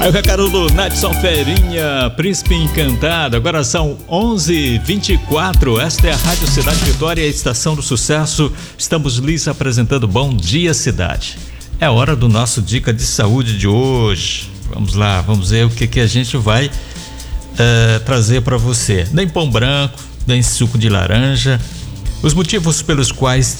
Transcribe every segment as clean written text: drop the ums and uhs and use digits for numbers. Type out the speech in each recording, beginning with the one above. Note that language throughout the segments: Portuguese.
Aí o recado do Nadson Ferinha, Príncipe Encantado. Agora são 11h24. Esta é a Rádio Cidade Vitória, a estação do sucesso. Estamos lhes apresentando Bom Dia Cidade. É hora do nosso Dica de Saúde de hoje. Vamos lá, vamos ver o que a gente vai trazer para você. Nem pão branco, nem suco de laranja. Os motivos pelos quais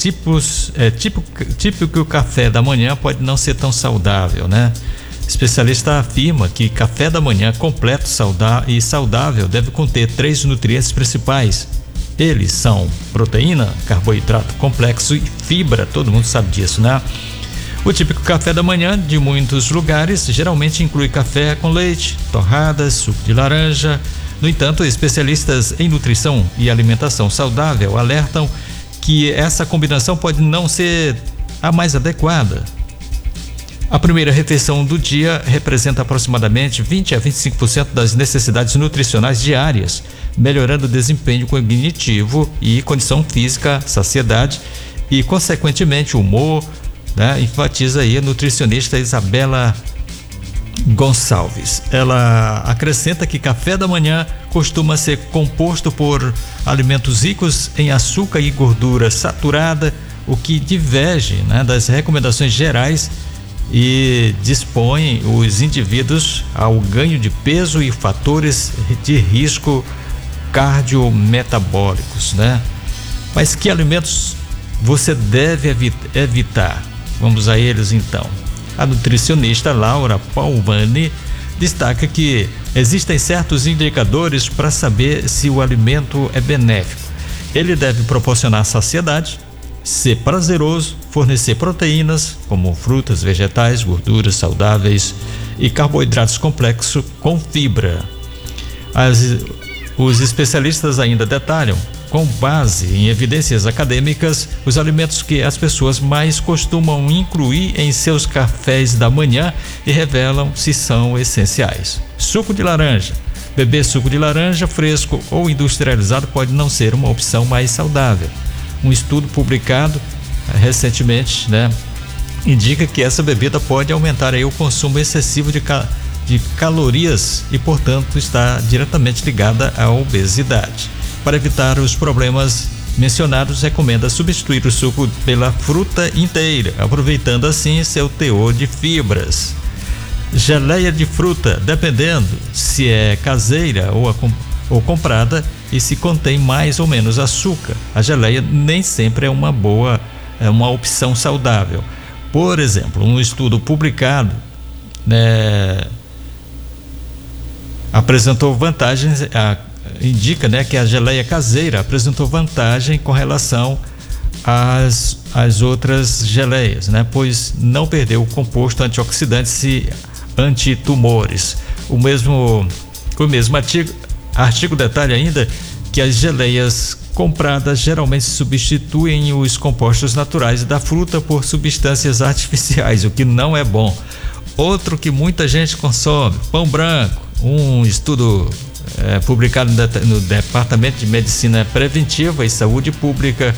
típico o café da manhã pode não ser tão saudável, né? Especialista afirma que café da manhã completo e saudável deve conter 3 nutrientes principais. Eles são proteína, carboidrato complexo e fibra. Todo mundo sabe disso, né? O típico café da manhã de muitos lugares geralmente inclui café com leite, torradas, suco de laranja. No entanto, especialistas em nutrição e alimentação saudável alertam que essa combinação pode não ser a mais adequada. A primeira refeição do dia representa aproximadamente 20 a 25% das necessidades nutricionais diárias, melhorando o desempenho cognitivo e condição física, saciedade e, consequentemente, o humor, né? Enfatiza aí a nutricionista Isabela Gonçalves. Ela acrescenta que café da manhã costuma ser composto por alimentos ricos em açúcar e gordura saturada, o que diverge, né, das recomendações gerais e dispõe os indivíduos ao ganho de peso e fatores de risco cardiometabólicos, né? Mas que alimentos você deve evitar? Vamos a eles então. A nutricionista Laura Palvani destaca que existem certos indicadores para saber se o alimento é benéfico. Ele deve proporcionar saciedade, ser prazeroso, fornecer proteínas como frutas, vegetais, gorduras saudáveis e carboidratos complexos com fibra. Os especialistas ainda detalham, com base em evidências acadêmicas, os alimentos que as pessoas mais costumam incluir em seus cafés da manhã e revelam se são essenciais. Suco de laranja. Beber suco de laranja fresco ou industrializado pode não ser uma opção mais saudável. Um estudo publicado recentemente, né, indica que essa bebida pode aumentar aí o consumo excessivo de calorias e, portanto, está diretamente ligada à obesidade. Para evitar os problemas mencionados, recomenda substituir o suco pela fruta inteira, aproveitando assim seu teor de fibras. Geleia de fruta, dependendo se é caseira ou comprada e se contém mais ou menos açúcar. A geleia nem sempre é uma opção saudável. Por exemplo, um estudo publicado, né, apresentou vantagens, indica, né, que a geleia caseira apresentou vantagem com relação às outras geleias, né, pois não perdeu o composto antioxidantes e antitumores. O mesmo artigo detalha ainda que as geleias compradas geralmente substituem os compostos naturais da fruta por substâncias artificiais, o que não é bom. Outro que muita gente consome, pão branco. Um estudo publicado no Departamento de Medicina Preventiva e Saúde Pública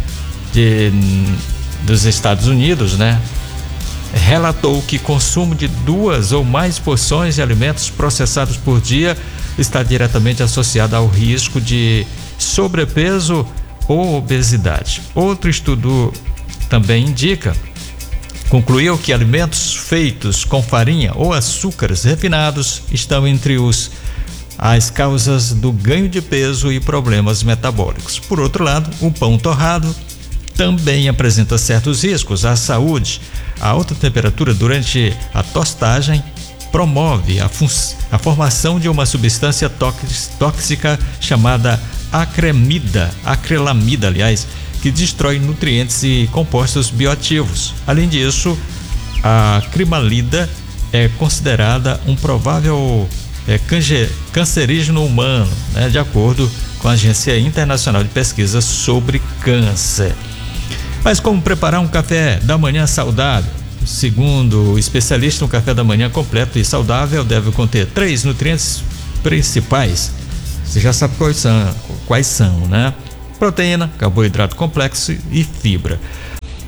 dos Estados Unidos, né, relatou que consumo de 2 ou mais porções de alimentos processados por dia está diretamente associado ao risco de sobrepeso ou obesidade. Outro estudo também concluiu que alimentos feitos com farinha ou açúcares refinados estão entre as causas do ganho de peso e problemas metabólicos. Por outro lado, o pão torrado também apresenta certos riscos à saúde. A alta temperatura durante a tostagem promove a formação de uma substância tóxica chamada acrelamida, que destrói nutrientes e compostos bioativos. Além disso, a acrilamida é considerada um provável cancerígeno humano, né, de acordo com a Agência Internacional de Pesquisa sobre Câncer. Mas como preparar um café da manhã saudável? Segundo o especialista, um café da manhã completo e saudável deve conter 3 nutrientes principais. Você já sabe quais são, né? Proteína, carboidrato complexo e fibra.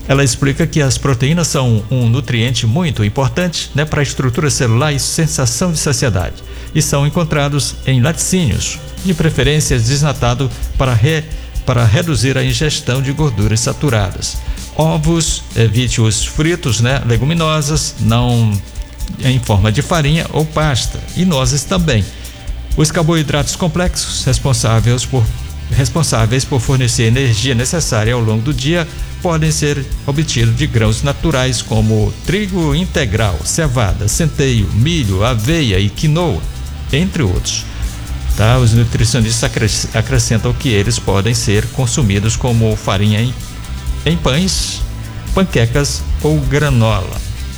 Ela explica que as proteínas são um nutriente muito importante, né, para a estrutura celular e sensação de saciedade, e são encontrados em laticínios, de preferência desnatado para reduzir a ingestão de gorduras saturadas. Ovos, evite os fritos, né, leguminosas, não em forma de farinha ou pasta, e nozes também. Os carboidratos complexos responsáveis por fornecer a energia necessária ao longo do dia podem ser obtidos de grãos naturais como trigo integral, cevada, centeio, milho, aveia e quinoa, entre outros. Tá? Os nutricionistas acrescentam que eles podem ser consumidos como farinha em pães, panquecas ou granola.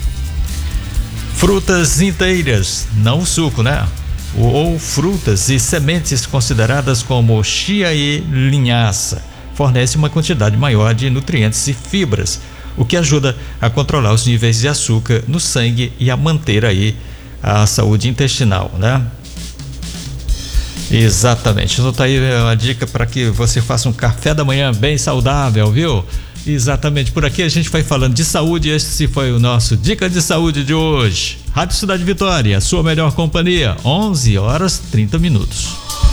Frutas inteiras, não o suco, né? Ou frutas e sementes consideradas como chia e linhaça fornecem uma quantidade maior de nutrientes e fibras, o que ajuda a controlar os níveis de açúcar no sangue e a manter aí a saúde intestinal, né? Exatamente. Então tá aí uma dica para que você faça um café da manhã bem saudável, viu? Exatamente. Por aqui a gente vai falando de saúde. Esse foi o nosso Dica de Saúde de hoje. Rádio Cidade Vitória, a sua melhor companhia, 11h30.